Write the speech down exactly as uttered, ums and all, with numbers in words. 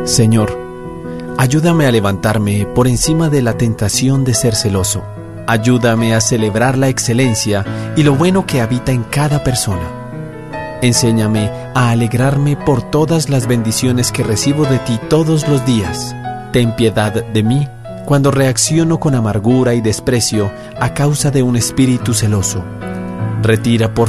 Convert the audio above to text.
Señor, ayúdame a levantarme por encima de la tentación de ser celoso. Ayúdame a celebrar la excelencia y lo bueno que habita en cada persona. Enséñame a alegrarme por todas las bendiciones que recibo de ti todos los días. Ten piedad de mí cuando reacciono con amargura y desprecio a causa de un espíritu celoso. Retira por